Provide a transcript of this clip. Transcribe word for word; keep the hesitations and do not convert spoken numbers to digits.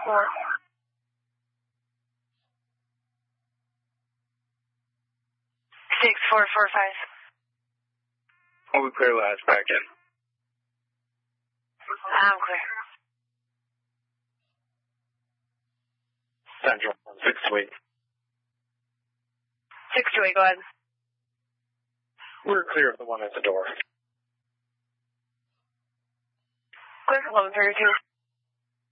four. Six four four five. All clear, last back in. I'm clear. Central, six to eight. Six to eight, go ahead. We're clear of the one at the door. Clear for eleven thirty-two.